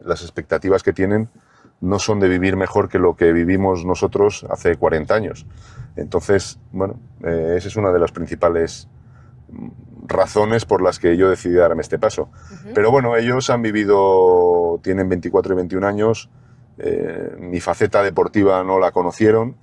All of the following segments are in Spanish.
las expectativas que tienen no son de vivir mejor que lo que vivimos nosotros hace 40 años. Entonces, bueno, esa es una de las principales razones por las que yo decidí darme este paso. Pero bueno, ellos han vivido, tienen 24 y 21 años, mi faceta deportiva no la conocieron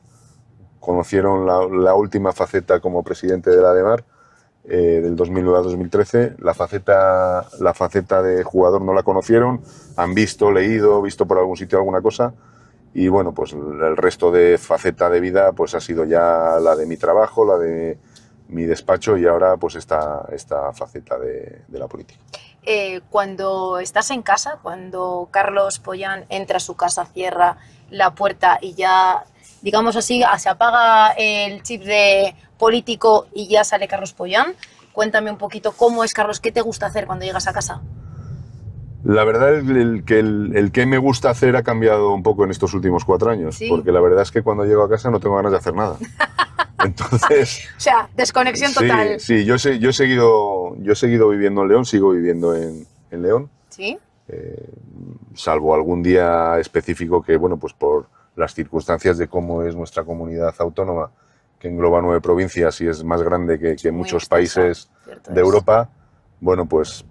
la última faceta como presidente de la ADEMAR, del 2009 a 2013, la faceta de jugador no la conocieron, han visto por algún sitio alguna cosa, y bueno, pues el resto de faceta de vida pues ha sido ya la de mi trabajo, la de mi despacho y ahora pues esta faceta de la política. Cuando estás en casa, cuando Carlos Pollán entra a su casa, cierra la puerta y ya, digamos así, se apaga el chip de político y ya sale Carlos Pollán, cuéntame un poquito cómo es Carlos, qué te gusta hacer cuando llegas a casa. La verdad el que me gusta hacer ha cambiado un poco en estos últimos 4 años, ¿sí? Porque la verdad es que cuando llego a casa no tengo ganas de hacer nada. Entonces, o sea, desconexión total. Sí, yo he seguido viviendo en León, sigo viviendo en León. ¿Sí? Salvo algún día específico que, bueno, pues por las circunstancias de cómo es nuestra comunidad autónoma, que engloba 9 provincias y es más grande que muchos países de Europa, bueno, pues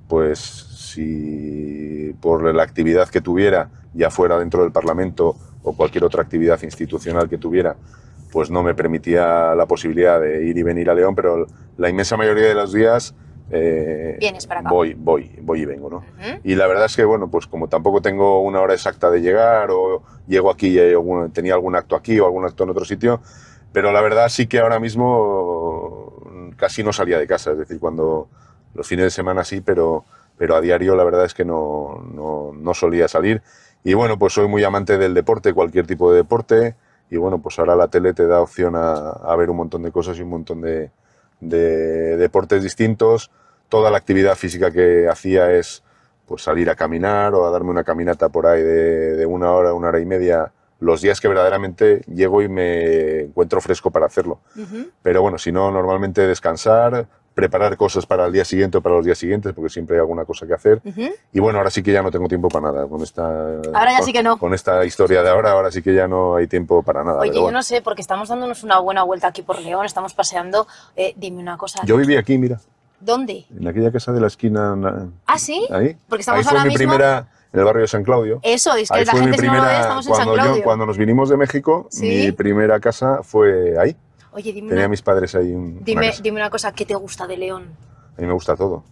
si por la actividad que tuviera, ya fuera dentro del Parlamento o cualquier otra actividad institucional que tuviera, pues no me permitía la posibilidad de ir y venir a León, pero la inmensa mayoría de los días vienes para acá. Voy y vengo, ¿no? Y la verdad es que, bueno, pues como tampoco tengo una hora exacta de llegar o llego aquí y tenía algún acto aquí o algún acto en otro sitio, pero la verdad sí que ahora mismo casi no salía de casa, es decir, cuando los fines de semana sí, pero a diario la verdad es que no solía salir. Y bueno, pues soy muy amante del deporte, cualquier tipo de deporte, y bueno, pues ahora la tele te da opción a ver un montón de cosas y un montón de deportes distintos. Toda la actividad física que hacía es pues salir a caminar o a darme una caminata por ahí de 1 hora, 1 hora y media, los días que verdaderamente llego y me encuentro fresco para hacerlo. Pero bueno, si no, normalmente descansar, preparar cosas para el día siguiente o para los días siguientes, porque siempre hay alguna cosa que hacer. Y bueno, ahora sí que ya no tengo tiempo para nada. Sí que no. Con esta historia de ahora sí que ya no hay tiempo para nada. Oye, yo no sé, porque estamos dándonos una buena vuelta aquí por León, estamos paseando. Dime una cosa. Yo viví aquí, mira. ¿Dónde? En aquella casa de la esquina. ¿Ah, sí? Ahí. Porque estamos ahí fue ahora mi mismo... primera, en el barrio de San Claudio. Eso, es que ahí la gente si no lo ve, estamos en San Claudio. Cuando nos vinimos de México, ¿sí? Mi primera casa fue ahí. Oye, dime Tenía a mis padres ahí. Dime una cosa, ¿qué te gusta de León? A mí me gusta todo.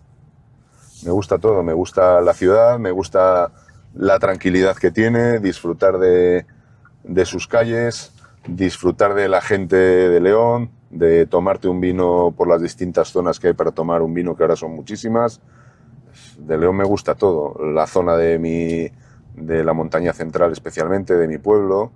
Me gusta todo. Me gusta la ciudad, me gusta la tranquilidad que tiene, disfrutar de sus calles, disfrutar de la gente de León, de tomarte un vino por las distintas zonas que hay para tomar un vino, que ahora son muchísimas. De León me gusta todo. La zona de la montaña central especialmente, de mi pueblo.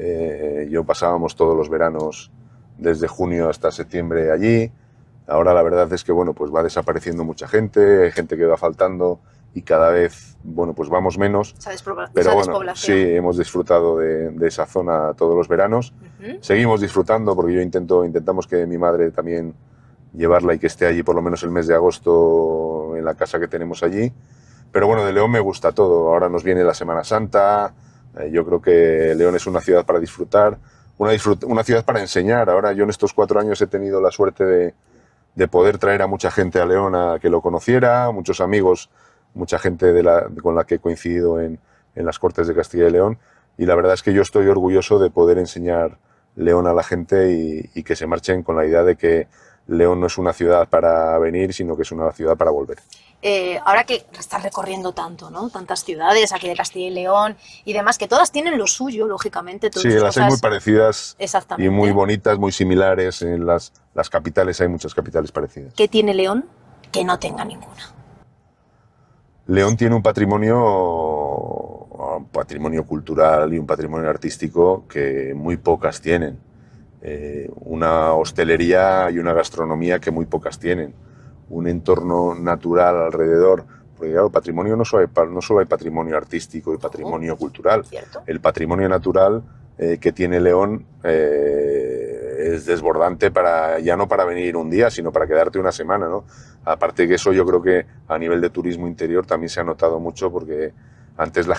Yo pasábamos todos los veranos desde junio hasta septiembre allí. Ahora la verdad es que bueno, pues va desapareciendo mucha gente, hay gente que va faltando y cada vez bueno, pues vamos menos. Pero bueno, sí, hemos disfrutado de esa zona todos los veranos. Seguimos disfrutando porque intentamos que mi madre también llevarla y que esté allí por lo menos el mes de agosto en la casa que tenemos allí. Pero bueno, de León me gusta todo. Ahora nos viene la Semana Santa. Yo creo que León es una ciudad para disfrutar, una ciudad para enseñar. Ahora yo en estos 4 años he tenido la suerte de poder traer a mucha gente a León a que lo conociera, muchos amigos, mucha gente con la que he coincidido en las Cortes de Castilla y León, y la verdad es que yo estoy orgulloso de poder enseñar León a la gente y que se marchen con la idea de que León no es una ciudad para venir, sino que es una ciudad para volver. Ahora que estás recorriendo tanto, ¿no? Tantas ciudades aquí de Castilla y León y demás, que todas tienen lo suyo, lógicamente. Sí, las hay muy parecidas y muy bonitas, muy similares. En las capitales hay muchas capitales parecidas. ¿Qué tiene León que no tenga ninguna? León tiene un patrimonio cultural y un patrimonio artístico que muy pocas tienen. Una hostelería y una gastronomía que muy pocas tienen. Un entorno natural alrededor, porque claro, patrimonio no solo hay patrimonio artístico y patrimonio cultural. ¿Cierto? El patrimonio natural que tiene León es desbordante ya no para venir un día, sino para quedarte una semana, ¿no? Aparte que eso yo creo que a nivel de turismo interior también se ha notado mucho, porque antes la